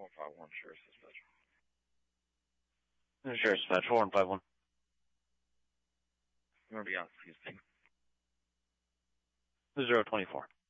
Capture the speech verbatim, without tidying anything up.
four five one, Sheriff's Dispatch. Sheriff's Dispatch, four one five one. I'm going to be on, excuse me. zero twenty-four.